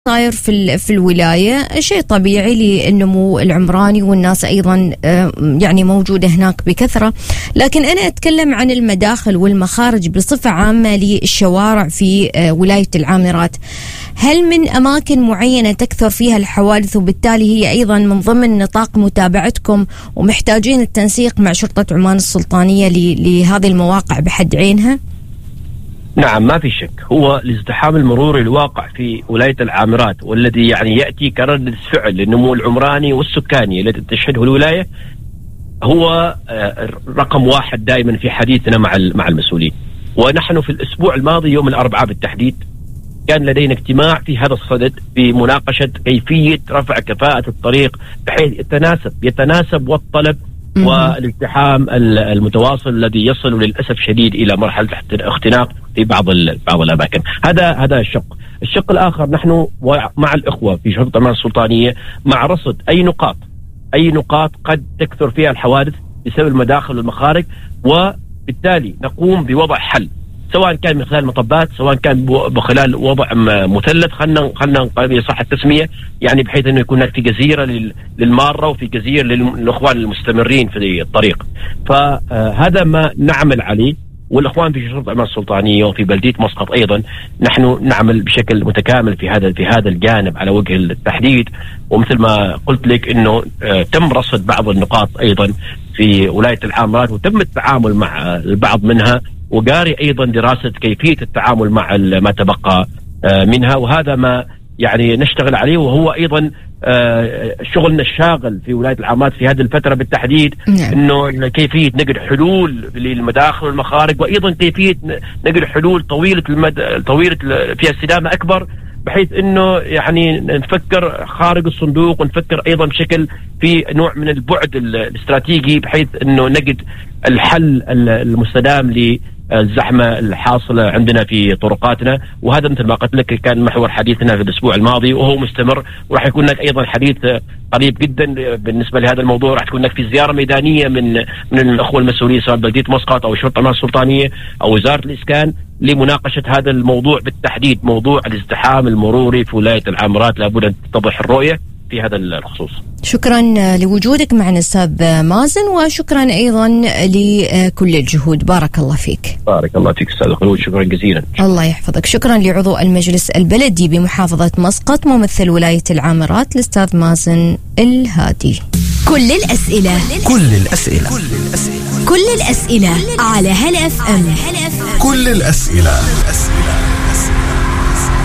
صاير في الولاية شيء طبيعي للنمو العمراني، والناس أيضا يعني موجودة هناك بكثرة. لكن أنا أتكلم عن المداخل والمخارج بصفة عامة للشوارع في ولاية العامرات. هل من أماكن معينة تكثر فيها الحوادث، وبالتالي هي أيضا من ضمن نطاق متابعتكم ومحتاجين التنسيق مع شرطة عمان السلطانية لهذه المواقع بحد عينها؟ نعم، ما في شك. هو الازدحام المروري الواقع في ولاية العامرات، والذي يعني يأتي كردة فعل للنمو العمراني والسكاني الذي تشهده الولاية، هو رقم واحد دائما في حديثنا مع المسؤولين. ونحن في الأسبوع الماضي يوم الأربعاء بالتحديد كان لدينا اجتماع في هذا الصدد بمناقشة كيفية رفع كفاءة الطريق بحيث يتناسب والطلب والازدحام المتواصل الذي يصل للأسف شديد إلى مرحلة اختناق في بعض الأماكن. هذا الشق الآخر، نحن مع الإخوة في شرطة عمان السلطانية مع رصد أي نقاط قد تكثر فيها الحوادث بسبب المداخل والمخارج، وبالتالي نقوم بوضع حل، سواء كان من خلال مطبات، سواء كان بخلال وضع مثلث، خلنا يصح التسمية، يعني بحيث انه يكون هناك في جزيرة للمارة وفي جزيرة للإخوان المستمرين في الطريق. فهذا ما نعمل عليه، والإخوان في شرطة عمان السلطانية وفي بلدية مسقط أيضا نحن نعمل بشكل متكامل في هذا الجانب على وجه التحديد. ومثل ما قلت لك انه تم رصد بعض النقاط أيضا في ولاية العامرات، وتم التعامل مع البعض منها، وجاري أيضا دراسة كيفية التعامل مع ما تبقى منها. وهذا ما يعني نشتغل عليه، وهو أيضا شغلنا الشاغل في ولاية العامرات في هذه الفترة بالتحديد. إنه كيفية نجد حلول للمداخل والمخارج، وأيضا كيفية نجد حلول طويلة فيها استدامة أكبر، بحيث إنه يعني نفكر خارج الصندوق، ونفكر أيضا بشكل في نوع من البعد الاستراتيجي، بحيث إنه نجد الحل المستدام الزحمة الحاصلة عندنا في طرقاتنا. وهذا مثل ما قلت لك كان محور حديثنا في الأسبوع الماضي، وهو مستمر، وراح يكون لك أيضا حديث قريب جدا بالنسبة لهذا الموضوع. راح تكون لك في زيارة ميدانية من الأخوة المسؤولين، سواء بلدية مسقط أو شرطة عمان السلطانية أو وزارة الإسكان، لمناقشة هذا الموضوع بالتحديد، موضوع الازدحام المروري في ولاية العامرات. لابد أن تتضح الرؤية في هذا الخصوص. شكرا لوجودك معنا أستاذ مازن، وشكرا أيضا لكل الجهود. بارك الله فيك. بارك الله فيك أستاذ خلود، شكرا جزيلا. الله يحفظك. شكرا لعضو المجلس البلدي بمحافظة مسقط ممثل ولاية العامرات الأستاذ مازن الهادي. كل الأسئلة على هلا FM. كل الأسئلة